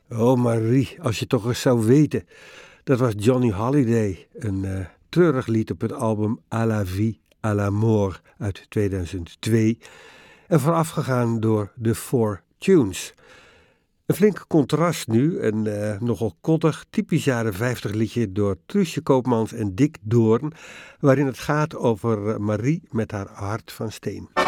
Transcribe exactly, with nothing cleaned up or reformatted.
Oh Marie, als je toch eens zou weten. Dat was Johnny Holiday, een uh, treurig lied op het album À la vie, à la mort uit tweeduizend twee. En voorafgegaan door The Four Tunes. Een flink contrast nu, een uh, nogal koddig, typisch jaren vijftig liedje door Truusje Koopmans en Dick Doorn, waarin het gaat over Marie met haar hart van steen.